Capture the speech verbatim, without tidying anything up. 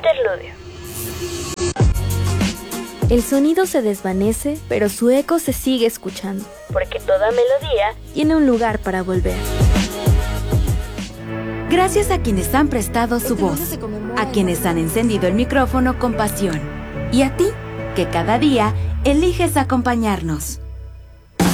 Interludio. El sonido se desvanece, pero su eco se sigue escuchando, porque toda melodía tiene un lugar para volver. Gracias a quienes han prestado su voz, a quienes han encendido el micrófono con pasión, y a ti, que cada día eliges acompañarnos.